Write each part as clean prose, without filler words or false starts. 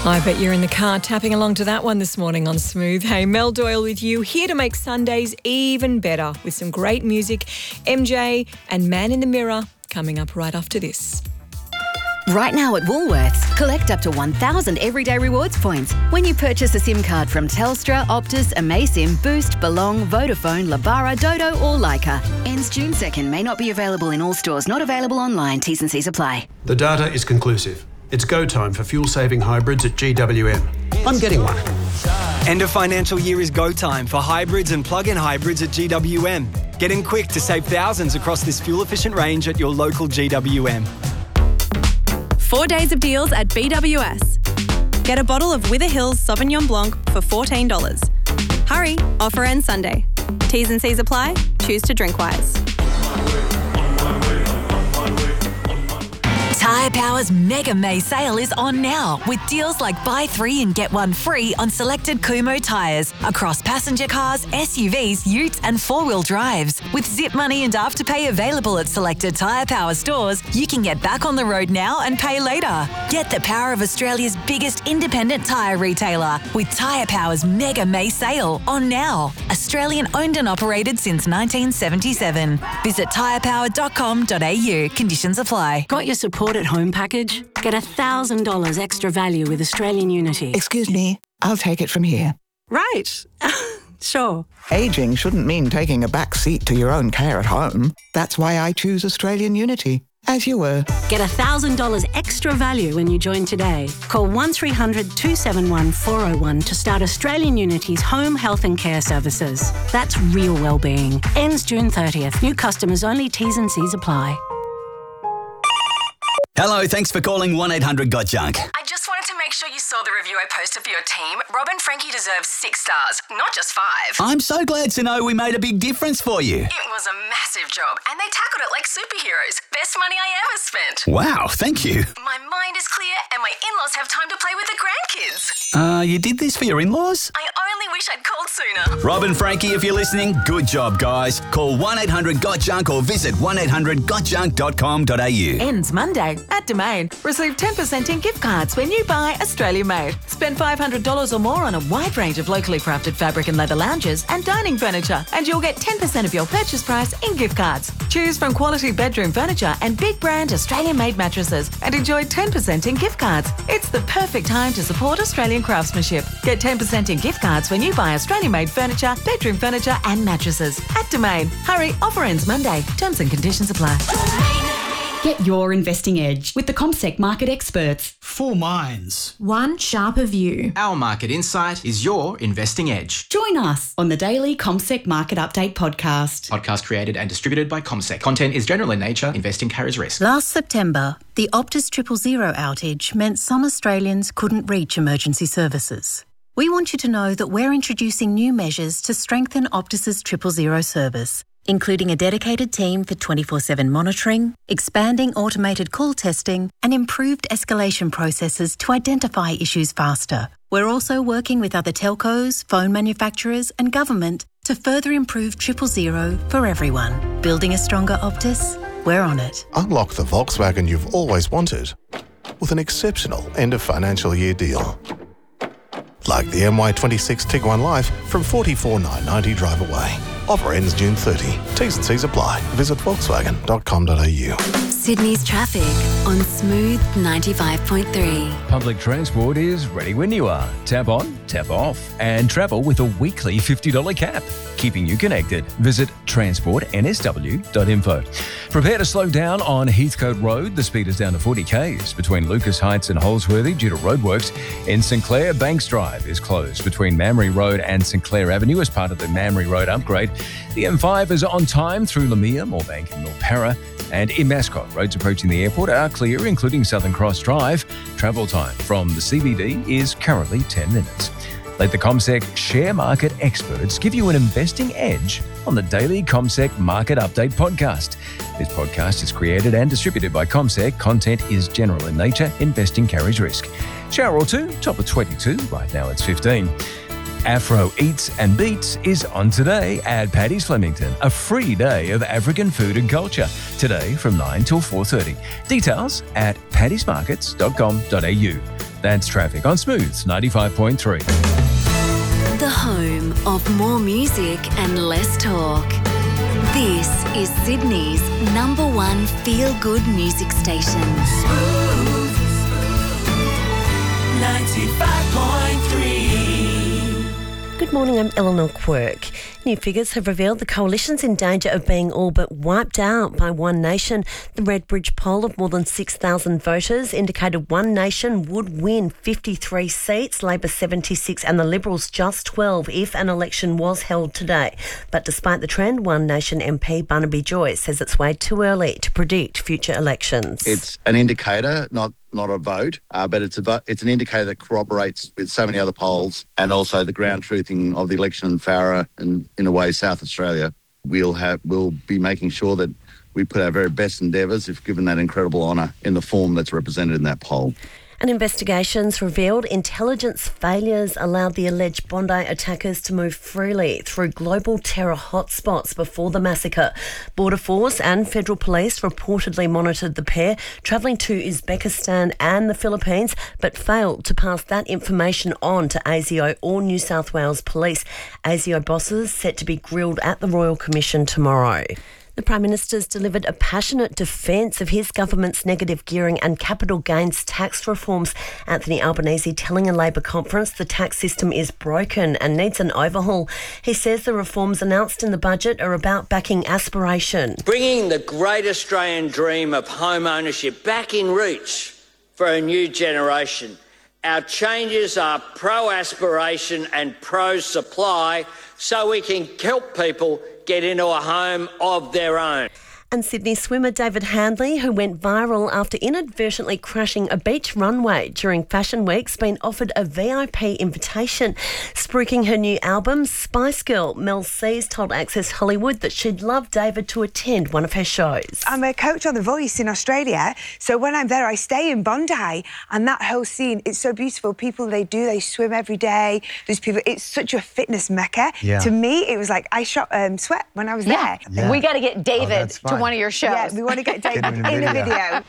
I bet you're in the car tapping along to that one this morning on Smooth. Hey, Mel Doyle with you, here to make Sundays even better with some great music. MJ and Man in the Mirror coming up right after this. Right now at Woolworths, collect up to 1,000 everyday rewards points when you purchase a SIM card from Telstra, Optus, Amaysim, Boost, Belong, Vodafone, Labara, Dodo or Leica. Ends June 2nd. May not be available in all stores. Not available online. T's and C's apply. The data is conclusive. It's go time for fuel-saving hybrids at GWM. I'm getting one. End of financial year is go time for hybrids and plug-in hybrids at GWM. Get in quick to save thousands across this fuel-efficient range at your local GWM. 4 days of deals at BWS. Get a bottle of Wither Hills Sauvignon Blanc for $14. Hurry, offer ends Sunday. T's and C's apply. Choose to drink wise. Tyre Power's Mega May sale is on now with deals like buy 3 and get 1 free on selected Kumho tyres across passenger cars, SUVs, utes and 4-wheel drives. With Zip Money and Afterpay available at selected Tyre Power stores, you can get back on the road now and pay later. Get the power of Australia's biggest independent tyre retailer with Tyre Power's Mega May sale on now. Australian owned and operated since 1977. Visit tyrepower.com.au. Conditions apply. Got your support at home package? Get $1,000 extra value with Australian Unity. Excuse me, I'll take it from here. Right. Sure. Ageing shouldn't mean taking a back seat to your own care at home. That's why I choose Australian Unity. As you were. Get $1,000 extra value when you join today. Call 1300 271 401 to start Australian Unity's home health and care services. That's real wellbeing. Ends June 30th. New customers only. T's and C's apply. Hello, thanks for calling 1-800-GOT-JUNK. I just wanted to make sure you saw the review I posted for your team. Rob and Frankie deserve 6 stars, not just 5. I'm so glad to know we made a big difference for you. It was a massive job, and they tackled it like superheroes. Best money I ever spent. Wow, thank you. My mind is clear, and my in-laws have time to play with the grandkids. You did this for your in-laws? I only wish I'd called sooner. Rob and Frankie, if you're listening, good job, guys. Call 1-800-GOT-JUNK or visit 1-800-GOTJUNK.com.au. Ends Monday at Domain. Receive 10% in gift cards when you buy Australia Made. Spend $500 or more on a wide range of locally crafted fabric and leather lounges and dining furniture, and you'll get 10% of your purchase price in gift cards. Choose from quality bedroom furniture and big brand Australian Made mattresses and enjoy 10% in gift cards. It's the perfect time to support Australian craftsmanship. Get 10% in gift cards when you buy Australian Made furniture, bedroom furniture and mattresses at Domain. Hurry, offer ends Monday. Terms and conditions apply. Get your investing edge with the CommSec market experts. 4 minds. One sharper view. Our market insight is your investing edge. Join us on the daily CommSec Market Update podcast. Podcast created and distributed by CommSec. Content is general in nature. Investing carries risk. Last September, the Optus 000 outage meant some Australians couldn't reach emergency services. We want you to know that we're introducing new measures to strengthen Optus's 000 service, including a dedicated team for 24/7 monitoring, expanding automated call testing, and improved escalation processes to identify issues faster. We're also working with other telcos, phone manufacturers, and government to further improve 000 for everyone. Building a stronger Optus? We're on it. Unlock the Volkswagen you've always wanted with an exceptional end of financial year deal. Like the MY26 Tiguan Life from $44,990 drive away. Offer ends June 30. T's and C's apply. Visit volkswagen.com.au. Sydney's traffic on Smooth 95.3. Public transport is ready when you are. Tap on, tap off, and travel with a weekly $50 cap. Keeping you connected. Visit transportnsw.info. Prepare to slow down on Heathcote Road. The speed is down to 40 k's between Lucas Heights and Holsworthy due to roadworks. In St Clair, Banks Drive is closed between Mamre Road and St Clair Avenue as part of the Mamre Road upgrade. The M5 is on time through Lamia, Moorebank and Milpara. And in Mascot, roads approaching the airport are clear, including Southern Cross Drive. Travel time from the CBD is currently 10 minutes. Let the CommSec share market experts give you an investing edge on the daily CommSec Market Update podcast. This podcast is created and distributed by CommSec. Content is general in nature. Investing carries risk. Shower or two, top of 22. Right now it's 15. Afro Eats and Beats is on today at Paddy's Flemington, a free day of African food and culture, today from 9 till 4:30. Details at paddysmarkets.com.au. That's traffic on Smooth's 95.3. The home of more music and less talk. This is Sydney's #1 feel-good music station. 95.3. Good morning, I'm Eleanor Quirk. New figures have revealed the coalition's in danger of being all but wiped out by One Nation. The Redbridge poll of more than 6,000 voters indicated One Nation would win 53 seats, Labor 76 and the Liberals just 12 if an election was held today. But despite the trend, One Nation MP Barnaby Joyce says it's way too early to predict future elections. It's an indicator, not a vote, but it's an indicator that corroborates with so many other polls, and also the ground truthing of the election in Farrer and, in a way, South Australia. We'll be making sure that we put our very best endeavours if given that incredible honour in the form that's represented in that poll. And investigations revealed intelligence failures allowed the alleged Bondi attackers to move freely through global terror hotspots before the massacre. Border Force and Federal Police reportedly monitored the pair travelling to Uzbekistan and the Philippines, but failed to pass that information on to ASIO or New South Wales Police. ASIO bosses set to be grilled at the Royal Commission tomorrow. The Prime Minister's delivered a passionate defence of his government's negative gearing and capital gains tax reforms. Anthony Albanese telling a Labor conference the tax system is broken and needs an overhaul. He says the reforms announced in the budget are about backing aspiration. Bringing the great Australian dream of home ownership back in reach for a new generation. Our changes are pro-aspiration and pro-supply so we can help people get into a home of their own. And Sydney swimmer David Handley, who went viral after inadvertently crashing a beach runway during Fashion Week's been offered a VIP invitation. Spruiking her new album, Spice Girl, Mel C's told Access Hollywood that she'd love David to attend one of her shows. I'm a coach on The Voice in Australia, so when I'm there I stay in Bondi, and that whole scene, it's so beautiful. People, they swim every day. There's people, it's such a fitness mecca. Yeah. To me, it was like I shot Sweat when I was there. Yeah. We got to get David to one of your shows. Yeah, we want to get David in a video.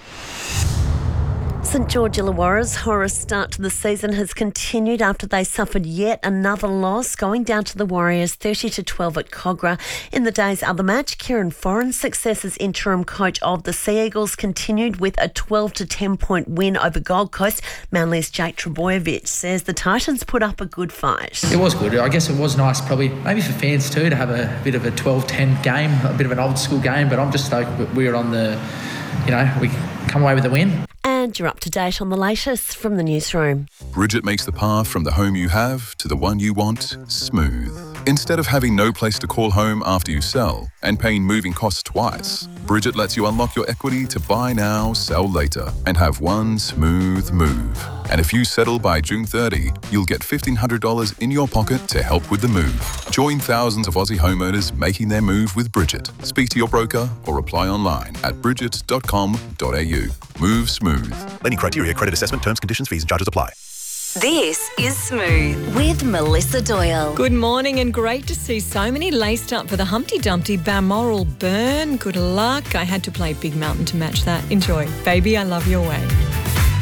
St George Illawarra's horror start to the season has continued after they suffered yet another loss, going down to the Warriors 30-12 at Cogra. In the day's other match, Kieran Foran's success as interim coach of the Sea Eagles continued with a 12-10 point win over Gold Coast. Manly's Jake Trebojevic says the Titans put up a good fight. It was good. I guess it was nice, probably maybe for fans too, to have a bit of a 12-10 game, a bit of an old school game, but I'm just stoked that we were on the, we come away with a win. And you're up to date on the latest from the newsroom. Bridget makes the path from the home you have to the one you want smooth. Instead of having no place to call home after you sell and paying moving costs twice, Bridget lets you unlock your equity to buy now, sell later, and have one smooth move. And if you settle by June 30, you'll get $1,500 in your pocket to help with the move. Join thousands of Aussie homeowners making their move with Bridget. Speak to your broker or apply online at bridget.com.au. Move smooth. Any criteria, credit assessment, terms, conditions, fees and charges apply. This is Smooth with Melissa Doyle. Good morning, and great to see so many laced up for the Humpty Dumpty Balmoral Burn. Good luck. I had to play Big Mountain to match that. Enjoy. Baby, I love your way.